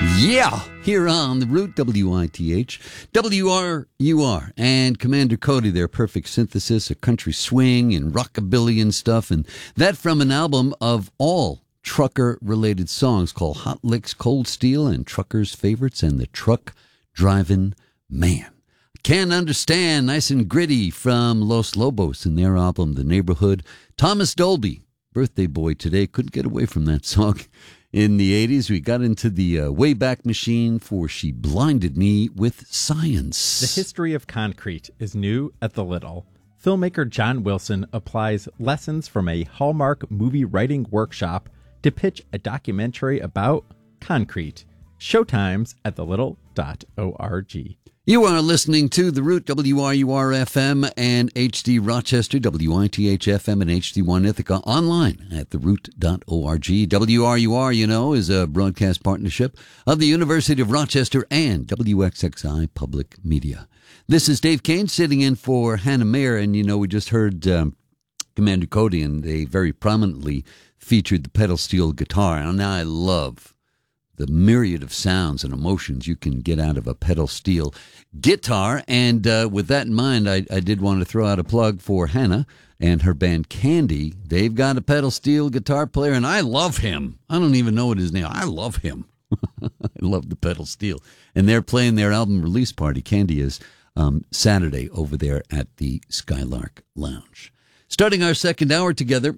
Yeah, here on the Root, WITH, WRUR, and Commander Cody, their perfect synthesis of country swing and rockabilly and stuff, and that from an album of all trucker-related songs called Hot Licks, Cold Steel, and Truckers' Favorites, and the Truck Driving Man. Can't Understand, nice and gritty from Los Lobos in their album, The Neighborhood. Thomas Dolby, birthday boy today, couldn't get away from that song. In the 80s, we got into the Wayback Machine for She Blinded Me with Science. The history of concrete is new at the little. Filmmaker John Wilson applies lessons from a Hallmark movie writing workshop to pitch a documentary about concrete. Showtimes at thelittle.org. You are listening to The Root, WRUR-FM and HD Rochester, WITH-FM and HD1 Ithaca, online at theroot.org. WRUR, you know, is a broadcast partnership of the University of Rochester and WXXI Public Media. This is Dave Kane sitting in for Hannah Mayer, and, you know, we just heard Commander Cody, and they very prominently featured the pedal steel guitar. And I love the myriad of sounds and emotions you can get out of a pedal steel guitar. And with that in mind, I did want to throw out a plug for Hannah and her band Candy. They've got a pedal steel guitar player, and I love him. I don't even know what his name. I love him. I love the pedal steel. And they're playing their album release party, Candy is, Saturday over there at the Skylark Lounge. Starting our second hour together,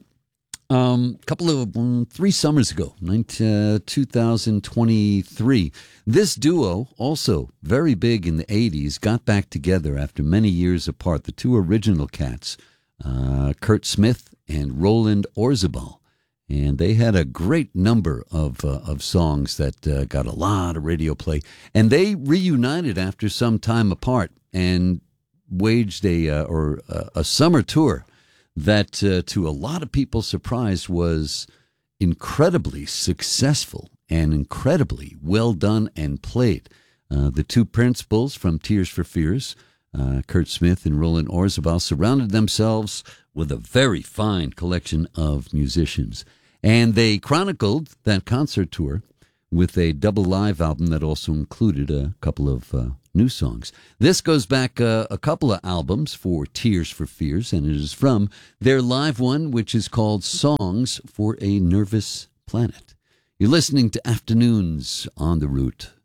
three summers ago, 2023, this duo, also very big in the 80s, got back together after many years apart. The two original cats, Kurt Smith and Roland Orzabal, and they had a great number of songs that got a lot of radio play. And they reunited after some time apart and waged a summer tour that, to a lot of people's surprise, was incredibly successful and incredibly well done and played. The two principals from Tears for Fears, Kurt Smith and Roland Orzabal, surrounded themselves with a very fine collection of musicians. And they chronicled that concert tour with a double live album that also included a couple of new songs. This goes back a couple of albums for Tears for Fears, and it is from their live one, which is called Songs for a Nervous Planet. You're listening to Afternoons on the Root.